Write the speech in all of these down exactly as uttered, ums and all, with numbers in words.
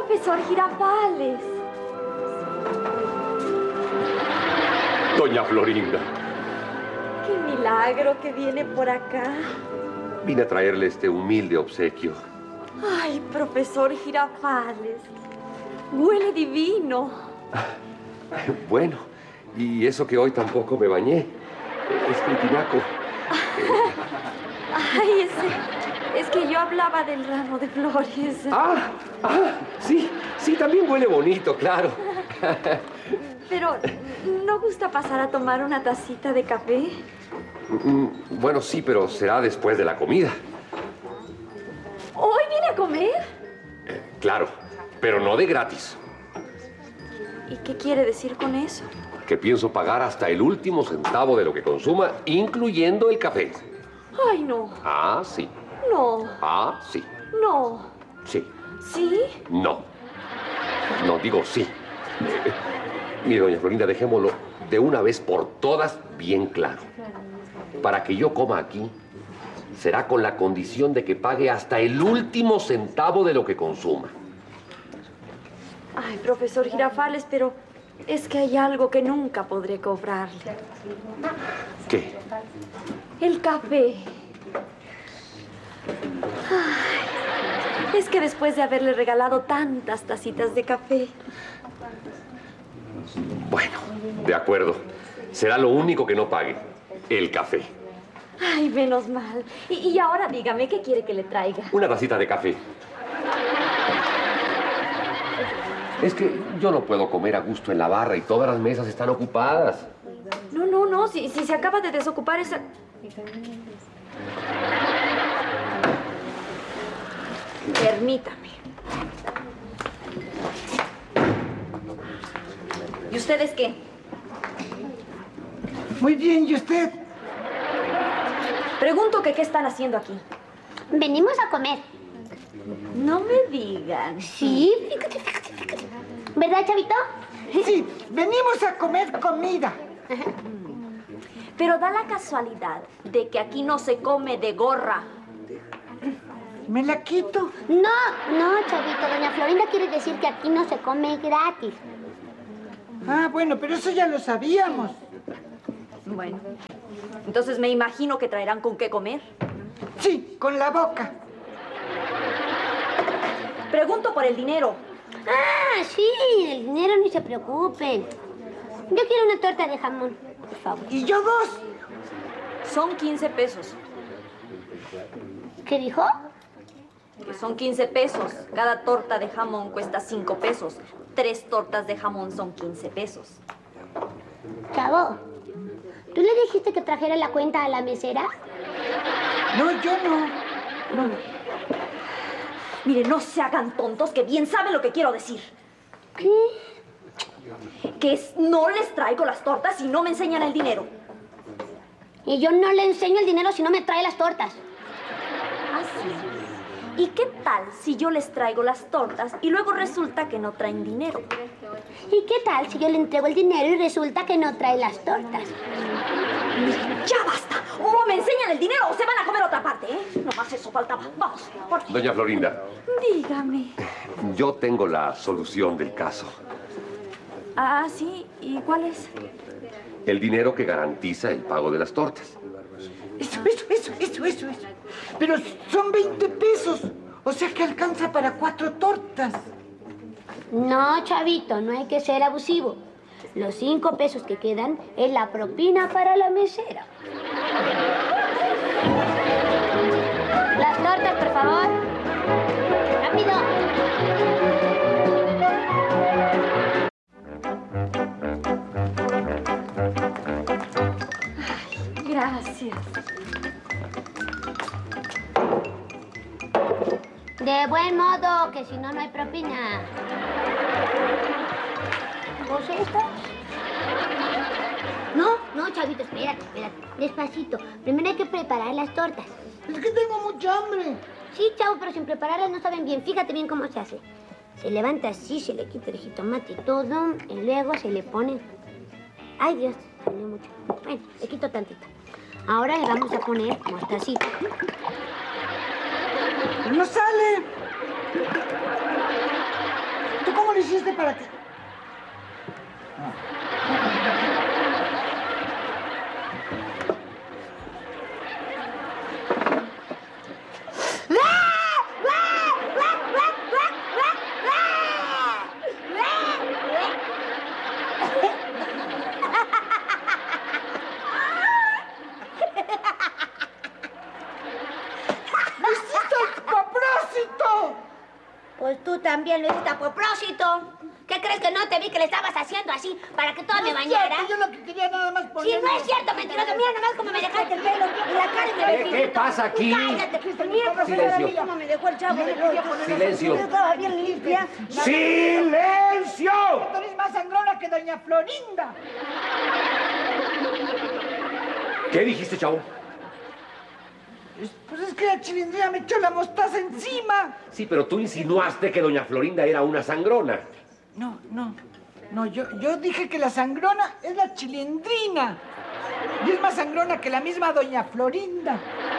Profesor Girafales. Doña Florinda. Qué milagro que viene por acá. Vine a traerle este humilde obsequio. Ay, profesor Girafales. Huele divino. Bueno, y eso que hoy tampoco me bañé. Es que el tinaco. Ay, ese, es que yo hablaba del ramo de flores. Ah, ah, sí, sí, también huele bonito, claro. Pero, ¿no gusta pasar a tomar una tacita de café? Bueno, sí, pero será después de la comida. ¿Hoy viene a comer? Eh, claro, pero no de gratis. ¿Y qué quiere decir con eso? Que pienso pagar hasta el último centavo de lo que consuma, incluyendo el café. Ay, no. Ah, sí. No. Ah, sí. No. Sí. ¿Sí? No. No, digo sí. Eh, mire, doña Florinda, dejémoslo de una vez por todas bien claro. Para que yo coma aquí, será con la condición de que pague hasta el último centavo de lo que consuma. Ay, profesor Girafales, pero es que hay algo que nunca podré cobrarle. ¿Qué? El café. Ay, es que después de haberle regalado tantas tacitas de café... Bueno, de acuerdo. Será lo único que no pague. El café. Ay, menos mal. Y, y ahora dígame, ¿qué quiere que le traiga? Una tacita de café. Es que yo no puedo comer a gusto en la barra y todas las mesas están ocupadas. No, no, no. Si, si se acaba de desocupar esa... Permítame. ¿Y ustedes qué? Muy bien, ¿y usted? Pregunto que qué están haciendo aquí. Venimos a comer. No me digan. Sí, fíjate, fíjate, fíjate. ¿Verdad, Chavito? Sí, venimos a comer comida. Pero da la casualidad de que aquí no se come de gorra. ¿Me la quito? No, no, Chavito. Doña Florinda quiere decir que aquí no se come gratis. Ah, bueno, pero eso ya lo sabíamos. Bueno, entonces me imagino que traerán con qué comer. Sí, con la boca. Pregunto por el dinero. Ah, sí, el dinero ni se preocupen. Yo quiero una torta de jamón, por favor. Y yo dos. Son quince pesos. ¿Qué dijo? Que son quince pesos. Cada torta de jamón cuesta cinco pesos. Tres tortas de jamón son quince pesos. Chavo, ¿tú le dijiste que trajera la cuenta a la mesera? No, yo no. No. Mire, no se hagan tontos, que bien saben lo que quiero decir. ¿Qué? Que es, no les traigo las tortas si no me enseñan el dinero. Y yo no le enseño el dinero si no me trae las tortas. ¿Ah, sí? ¿Y qué tal si yo les traigo las tortas y luego resulta que no traen dinero? ¿Y qué tal si yo le entrego el dinero y resulta que no trae las tortas? ¡Ya basta! O me enseñan el dinero o se van a comer a otra parte, ¿eh? Nomás eso faltaba. Vamos, por favor. Doña Florinda. Dígame. Yo tengo la solución del caso. Ah, sí. ¿Y cuál es? El dinero que garantiza el pago de las tortas. Eso, eso, eso, eso, eso, eso. Pero son veinte pesos. O sea que alcanza para cuatro tortas. No, Chavito, no hay que ser abusivo. Los cinco pesos que quedan es la propina para la mesera. Las tortas, por favor. ¡Rápido! Gracias. De buen modo, que si no, no hay propina. ¿Vos estas? No, no, Chavito, espérate, espérate. Despacito. Primero hay que preparar las tortas. Es que tengo mucha hambre. Sí, Chavo, pero sin prepararlas no saben bien. Fíjate bien cómo se hace. Se levanta así, se le quita el jitomate y todo, y luego se le pone... Ay, Dios, salió mucho. Bueno, le quito tantito. Ahora le vamos a poner mostacita. No sale. pusiste para que... Pues tú también lo hiciste a propósito. ¿Qué crees que no te vi que le estabas haciendo así para que todo me bañara? Yo lo que quería nada más poner... Si no es cierto, mentiroso, mira nada más cómo me dejaste el pelo y la cara y me ¿Qué, ¿Qué pasa aquí? Cállate, mira, profesor, Silencio. a mí cómo me dejó el chavo del otro. Silencio. Yo estaba bien limpia. ¡Silencio! Tú eres más sangrona que doña Florinda. ¿Qué dijiste, chavo? Pues es que la chilindrina me echó la mostaza encima. Sí, pero tú insinuaste que doña Florinda era una sangrona. No, no, no, yo, yo dije que la sangrona es la chilindrina. Y es más sangrona que la misma doña Florinda.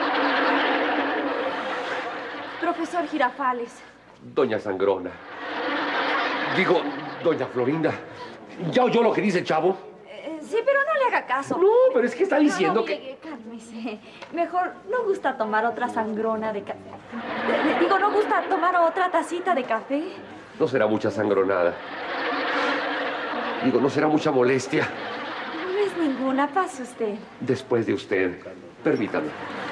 Profesor Girafales. Doña Sangrona. Digo, doña Florinda. ¿Ya oyó lo que dice el chavo? Eh, sí, pero no le haga caso. No, pero es que está diciendo no, no, que... mire, cálmese. Mejor, ¿no gusta tomar otra sangrona de café? Digo, ¿no gusta tomar otra tacita de café? No será mucha sangronada. Digo, no será mucha molestia. No es ninguna, pase usted. Después de usted. Permítame.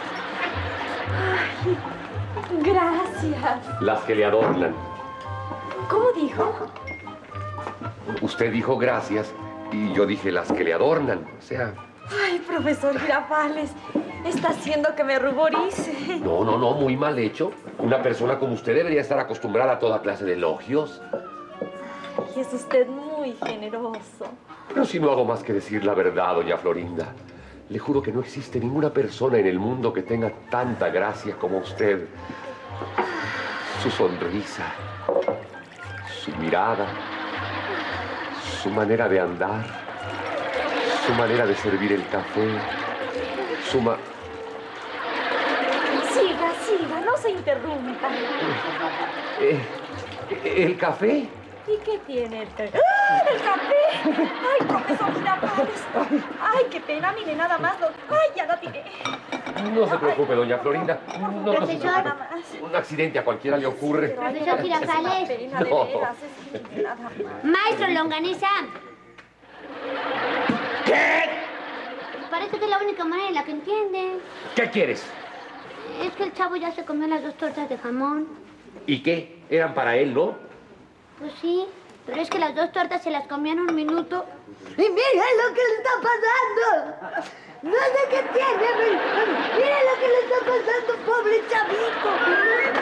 Ay, gracias. Las que le adornan. ¿Cómo dijo? Usted dijo gracias y yo dije las que le adornan. O sea... Ay, profesor Girafales, está haciendo que me ruborice. No, no, no, muy mal hecho. Una persona como usted debería estar acostumbrada a toda clase de elogios. Ay, es usted muy generoso. Pero si no hago más que decir la verdad, doña Florinda. Le juro que no existe ninguna persona en el mundo que tenga tanta gracia como usted. Su sonrisa, su mirada, su manera de andar, su manera de servir el café, su ma... Siga, siga, no se interrumpa. Eh, ¿El café? ¿Y qué tiene el café? ¡Ah, el café! ¡Ay, profesor Girafales! ¡Ay, qué pena! Mire, nada más. Lo... ¡Ay, ya la tiré! No se preocupe, doña Florinda. No, no se Profesor. preocupe. Un accidente a cualquiera le ocurre. Profesor Girafales. Pena, de No. veras, es que nada más. Maestro Longaniza. ¿Qué? Parece que es la única manera en la que entiende. ¿Qué quieres? Es que el chavo ya se comió las dos tortas de jamón. ¿Y qué? Eran para él, ¿no? Pues sí, pero es que las dos tortas se las comió en un minuto. Y mira lo que le está pasando. No sé qué tiene, pero